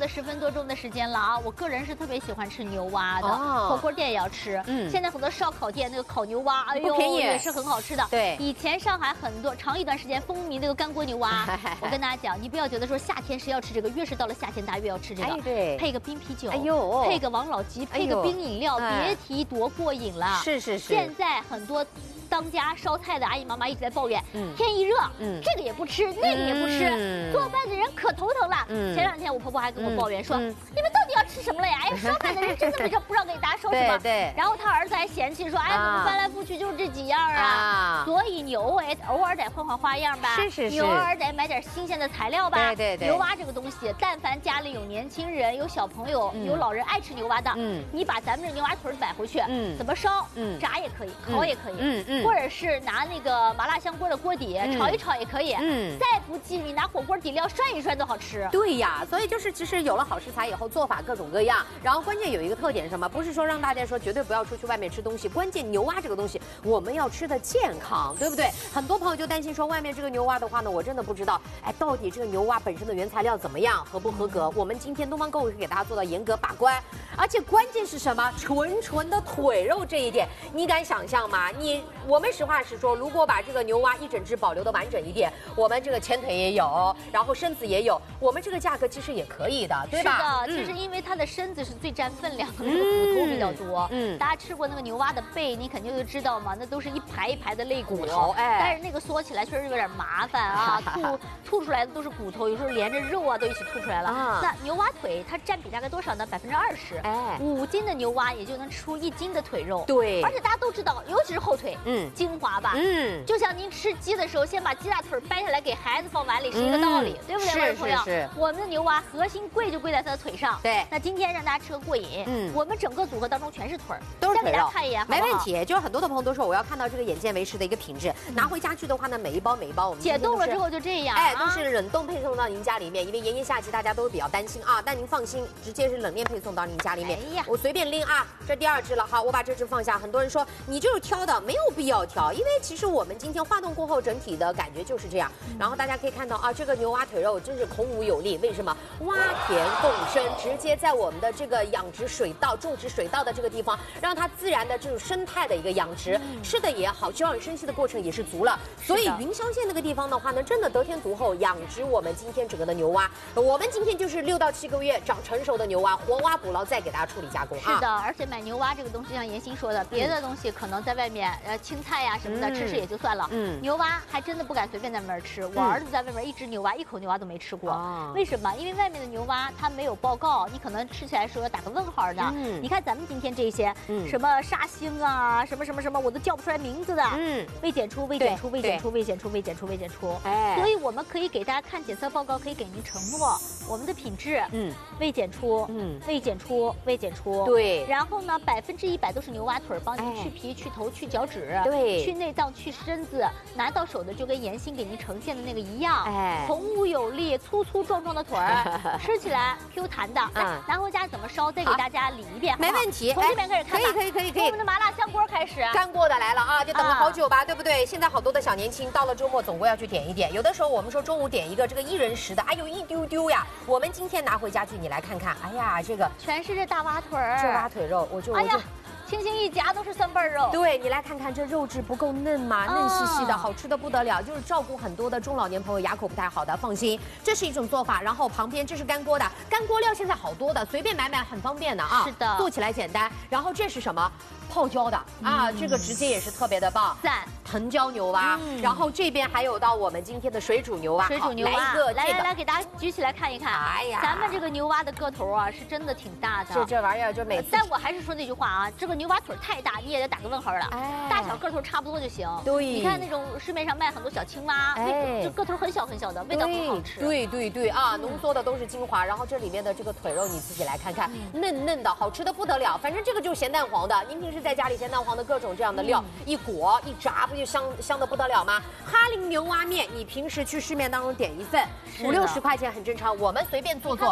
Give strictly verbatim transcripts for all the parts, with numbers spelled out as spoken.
了十分多钟的时间了啊！我个人是特别喜欢吃牛蛙的，哦、火锅店也要吃。嗯，现在很多烧烤店那个烤牛蛙，哎呦，也是很好吃的。对，以前上海很多长一段时间风靡那个干锅牛蛙。我跟大家讲，你不要觉得说夏天是要吃这个，越是到了夏天大家越要吃这个。哎，对，配个冰啤酒，哎呦，配个王老吉，配个冰饮料，别提多过瘾了。是是是。现在很多。当家烧菜的阿姨妈妈一直在抱怨，嗯，天一热，嗯，这个也不吃，那个也不吃，嗯、做饭的人可头疼了。嗯，前两天我婆婆还跟我抱怨说，嗯、你们到底要吃什么了呀？哎，烧饭的人真的不知道不知道给大家烧什么。对对。然后他儿子还嫌弃说，哎，怎么翻来覆去就是这几样啊？啊所以你偶尔偶尔得换换花样吧。是是是。你偶尔得买点新鲜的材料吧。对对对。牛蛙这个东西，但凡家里有年轻人、有小朋友、嗯、有老人爱吃牛蛙的，嗯，你把咱们这牛蛙腿买回去，嗯，怎么烧？嗯，炸也可以，烤也可以，嗯嗯，或者是拿。拿那个麻辣香锅的锅底、嗯、炒一炒也可以，嗯，再不济你拿火锅底料涮一涮都好吃。对呀，所以就是其实有了好食材以后，做法各种各样。然后关键有一个特点是什么？不是说让大家说绝对不要出去外面吃东西，关键牛蛙这个东西我们要吃的健康，对不对？很多朋友就担心说外面这个牛蛙的话呢，我真的不知道，哎，到底这个牛蛙本身的原材料怎么样，合不合格？我们今天东方购物是给大家做到严格把关，而且关键是什么？纯纯的腿肉这一点，你敢想象吗？你我们实话实说。如果把这个牛蛙一整只保留的完整一点，我们这个前腿也有，然后身子也有，我们这个价格其实也可以的，对吧？是的，其实因为它的身子是最占分量的，那个骨头比较多。嗯，大家吃过那个牛蛙的背，你肯定就知道嘛，那都是一排一排的肋骨头，哎，但是那个缩起来确实有点麻烦啊，吐吐出来的都是骨头，有时候连着肉啊都一起吐出来了。啊、那牛蛙腿它占比大概多少呢？百分之二十。哎，五斤的牛蛙也就能吃出一斤的腿肉。对，而且大家都知道，尤其是后腿，嗯，精华吧。嗯，就像您吃鸡的时候，先把鸡大腿掰下来给孩子放碗里是一个道理，嗯、对不对，观众朋友？是是是。我们的牛蛙核心贵就贵在它的腿上。对。那今天让大家吃个过瘾，嗯，我们整个组合当中全是腿儿，都是腿肉。先给大家看一眼，没问题。就是很多的朋友都说我要看到这个眼见为实的一个品质，嗯、拿回家去的话呢，每一包每一包我们解冻了之后就这样，哎，都是冷冻配送到您家里面，因为炎炎夏季大家都比较担心啊，但您放心，直接是冷链配送到您家里面。哎呀，我随便拎啊，这第二只了，好，我把这只放下。很多人说你就是挑的，没有必要挑，因为其实我们今天化冻过后，整体的感觉就是这样。然后大家可以看到啊，这个牛蛙腿肉真是孔武有力。为什么？蛙田共生，直接在我们的这个养殖水稻、种植水稻的这个地方，让它自然的这种生态的一个养殖，嗯、吃的也好，休养生息的过程也是足了。所以云霄县那个地方的话呢，真的得天独厚，养殖我们今天整个的牛蛙。我们今天就是六到七个月长成熟的牛蛙，活蛙捕捞，再给大家处理加工啊。是的，而且买牛蛙这个东西，像妍心说的，别的东西可能在外面呃青菜呀、啊、什么的、嗯、吃吃也就算了，嗯，牛蛙还真的不敢随便在外面吃。我儿子在外面一只牛蛙，一口牛蛙都没吃过。嗯、为什么？因为外面的牛蛙它没有报告，你可能吃起来时候要打个问号的。嗯，你看咱们今天这些，嗯，什么沙星啊，什么什么什么，我都叫不出来名字的。嗯，未检出，未检出，未检出，未检出，未检出，未检出。哎，所以我们可以给大家看检测报告，可以给您承诺我们的品质。嗯，未检出，嗯，未检出，未检出。对。然后呢，百分之一百都是牛蛙腿，帮您去皮、去头、去脚趾，对，去内脏、去身子，拿到手的就跟妍心给您呈现的那个一样，哎，孔武有力、粗粗壮壮的腿儿，吃起来 Q 弹的。来，拿回家怎么烧，再给大家理一遍，没问题。从这边开始看，可以可以可以可以。从我们的麻辣香锅开始，干锅的来了啊，就等了好久吧，对不对？现在好多的小年轻到了周末总归要去点一点，有的时候我们说中午点一个这个一人食的，哎呦一丢丢呀。我们今天拿回家去，你来看看，哎呀，这个全是这大蛙腿儿，这蛙腿肉，我就我就。轻轻一夹都是三瓣肉，对你来看看这肉质不够嫩吗？嫩细细的，好吃的不得了，就是照顾很多的中老年朋友牙口不太好的，放心，这是一种做法。然后旁边这是干锅的，干锅料现在好多的，随便买买很方便的啊。是的，做起来简单。然后这是什么？泡椒的啊，这个直接也是特别的棒，赞。藤椒牛蛙，然后这边还有到我们今天的水煮牛蛙，水煮牛蛙，来一个，来来来，给大家举起来看一看。哎呀，咱们这个牛蛙的个头啊，是真的挺大的。这这玩意儿就每次，但我还是说那句话啊，这个牛蛙腿太大，你也得打个问号了。哎，大小个头差不多就行。对，你看那种市面上卖很多小青蛙，哎，就个头很小很小的，味道很好吃。对对对啊，浓缩的都是精华，然后这里面的这个腿肉你自己来看看，嫩嫩的，好吃的不得了。反正这个就是咸蛋黄的，您平时在家里咸蛋黄的各种这样的料一裹一炸，不就香香的不得了吗？哈林牛蛙面，你平时去市面当中点一份五六十块钱很正常，我们随便做做。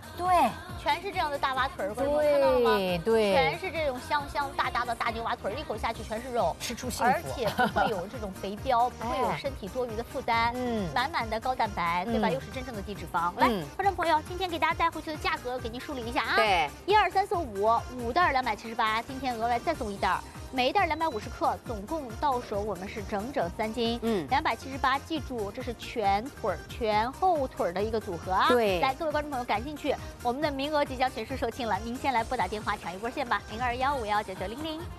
对， 全是这样的大蛙腿儿，观众看到了吗？ 对， 全是这种香香大大的大牛蛙腿儿，一口下去全是肉， 吃出幸福， 而且不会有这种肥膘，不会有身体多余的负担，嗯，满满的高蛋白，对吧？又是真正的低脂肪。来，观众朋友，今天给大家带回去的价格给您梳理一下啊， 对， 一二三送五，五袋两百七十八，今天额外再送一袋。每一袋两百五十克，总共到手我们是整整三斤，嗯，两百七十八。记住，这是全腿儿、全后腿儿的一个组合啊。 对， 来，各位观众朋友感兴趣，我们的名额即将全数售罄了，您先来拨打电话抢一波线吧，零二幺五幺九九零零。